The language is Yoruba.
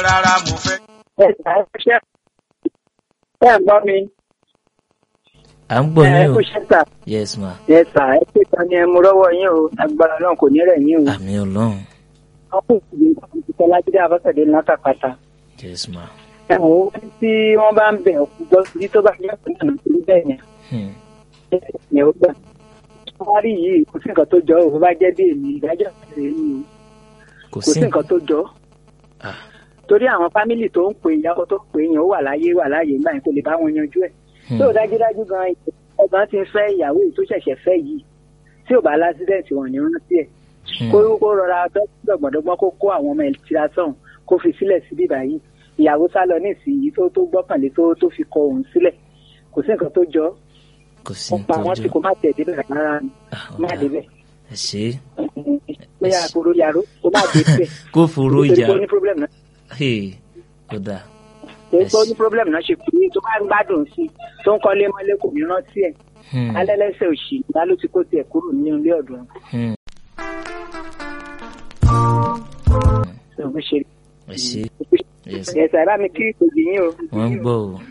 rárá mo fẹ́. ẹ ṣe ẹ ń gbọ́ mi. à ń gbọ́ yín o. ẹ kú ṣe sà. yes ma. ẹ sà ẹ pé kan ni ẹ mú lọ́wọ́ yín o agbára náà kò ní rẹ̀ yín o. àmì ọlọ́run. wọ́n kò sì lè kọ́ lájídé abọ́sẹ̀dé ńlá kàpàtà. yes ma. ẹ̀wọ̀n owó tí wọ́n bá ń bẹ̀ ọ̀kú gbọ́ sí tó bá yẹ kó nàá sí bẹ́ẹ̀ yẹn. ẹ̀ ó gbà. wọ́n wá rí yìí kò sí nǹkan tó jọ òun bá jẹ́ bí èmi ìdájọ́ ìrẹ̀ ni o. kò sí nǹkan tó jọ. torí àwọn fámìlì tó ń pè ìyàwó tó pè yẹn ó wà láyé nígbà yẹn kò lè bá wọn yanjú ẹ̀. tó dájúdájú gan ọgbọ́n ti ń fẹ́ ìyàwó yìí tó ṣẹ̀ṣẹ̀ fẹ́ yìí tí ò bá lásídẹ̀ǹtì wọn ní rántí ẹ̀. kó rọra dọ́gbọ̀dọ́gbọ́n kó kó àwọn ọmọ ẹ̀ tira sọ̀hún kó fi sílẹ̀ sí bíbá yìí ìyàwó sá lọ ní ìsìnyí tó gbọ́kànlé tó fi kọ òun sílẹ̀ kò sí nǹkan tó jọ ọ̀pọ̀ àwọn tí kò má tẹ̀ débẹ̀ rárá ni má débẹ̀. ẹ ṣe pé àkóró yaró kó má débẹ̀ kó foró ìjà tó ní problem náà. ó dáa. tó ní problem náà ṣe pé tó bá ń gbádùn sí tó ń kọ́lé mọ́lé kò ní rántí ẹ̀ alẹ́lẹ́sẹ̀ òṣì ìgbà ló ti kó tiẹ̀ kúrò nínú ilé ọ̀dùn. ẹ ṣe. Yes, I bá mi kí ìpèjì yín o. wọ́n ń gbọ́ o.